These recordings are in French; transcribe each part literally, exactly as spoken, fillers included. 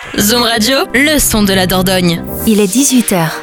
Zoom Radio, le son de la Dordogne. Il est dix-huit heures.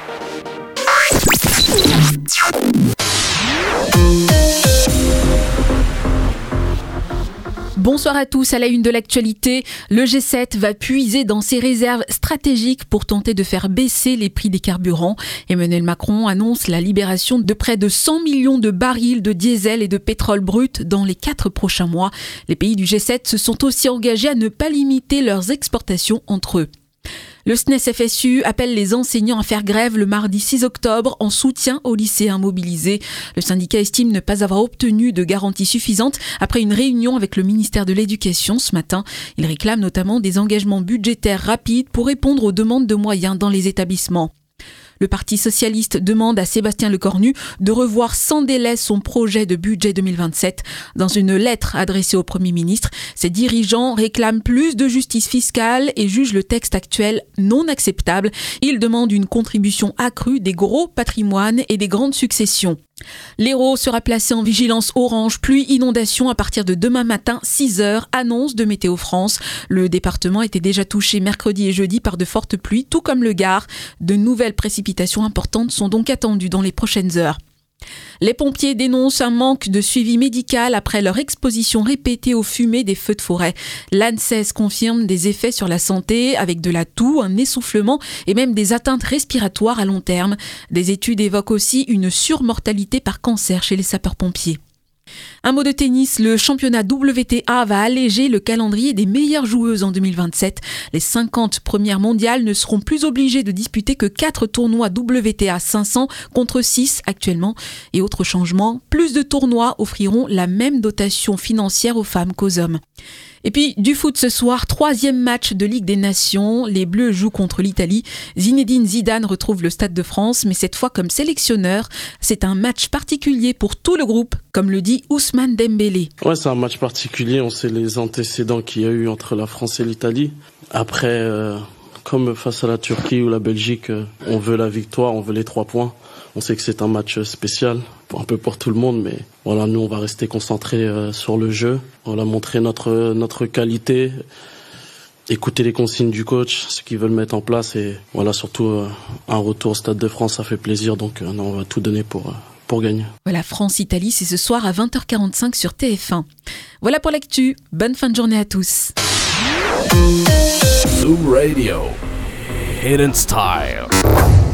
Bonsoir à tous, à la une de l'actualité, le G sept va puiser dans ses réserves stratégiques pour tenter de faire baisser les prix des carburants. Emmanuel Macron annonce la libération de près de cent millions de barils de diesel et de pétrole brut dans les quatre prochains mois. Les pays du G sept se sont aussi engagés à ne pas limiter leurs exportations entre eux. Le S N E S F S U appelle les enseignants à faire grève le mardi six octobre en soutien aux lycéens mobilisés. Le syndicat estime ne pas avoir obtenu de garanties suffisantes après une réunion avec le ministère de l'Éducation ce matin. Il réclame notamment des engagements budgétaires rapides pour répondre aux demandes de moyens dans les établissements. Le Parti socialiste demande à Sébastien Lecornu de revoir sans délai son projet de budget deux mille vingt-sept. Dans une lettre adressée au Premier ministre, ses dirigeants réclament plus de justice fiscale et jugent le texte actuel non acceptable. Ils demandent une contribution accrue des gros patrimoines et des grandes successions. L'Hérault sera placé en vigilance orange pluie inondation à partir de demain matin six heures, annonce de Météo France. Le département était déjà touché mercredi et jeudi par de fortes pluies, tout comme le Gard. De nouvelles précipitations importantes sont donc attendues dans les prochaines heures. Les pompiers dénoncent un manque de suivi médical après leur exposition répétée aux fumées des feux de forêt. L'ANSES confirme des effets sur la santé avec de la toux, un essoufflement et même des atteintes respiratoires à long terme. Des études évoquent aussi une surmortalité par cancer chez les sapeurs-pompiers. Un mot de tennis, le championnat W T A va alléger le calendrier des meilleures joueuses en deux mille vingt-sept. Les cinquante premières mondiales ne seront plus obligées de disputer que quatre tournois W T A cinq cents contre six actuellement. Et autre changement, plus de tournois offriront la même dotation financière aux femmes qu'aux hommes. Et puis, du foot ce soir, troisième match de Ligue des Nations. Les Bleus jouent contre l'Italie. Zinedine Zidane retrouve le Stade de France, mais cette fois comme sélectionneur. C'est un match particulier pour tout le groupe, comme le dit Ousmane Dembélé. Ouais, c'est un match particulier. On sait les antécédents qu'il y a eu entre la France et l'Italie. Après, euh, comme face à la Turquie ou la Belgique, euh, on veut la victoire, on veut les trois points. On sait que c'est un match spécial, un peu pour tout le monde, mais voilà, nous on va rester concentrés euh, sur le jeu. On va montrer notre notre qualité, écouter les consignes du coach, ce qu'ils veulent mettre en place, et voilà, surtout euh, un retour au Stade de France, ça fait plaisir, donc euh, non, on va tout donner pour euh, pour gagner. Voilà, France-Italie, c'est ce soir à vingt heures quarante-cinq sur T F un. Voilà pour l'actu. Bonne fin de journée à tous. Zoom Radio, Hidden Style.